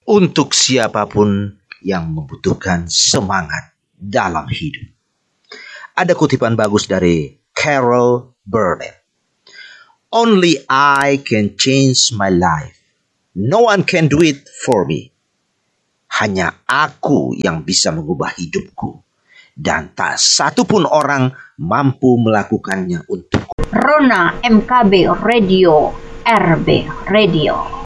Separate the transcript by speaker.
Speaker 1: untuk siapapun yang membutuhkan semangat dalam hidup. Ada kutipan bagus dari Carol Burnett. Only I can change my life. No one can do it for me. Hanya aku yang bisa mengubah hidupku. Dan tak satupun orang mampu melakukannya untukku.
Speaker 2: Rona MKB Radio, RB Radio.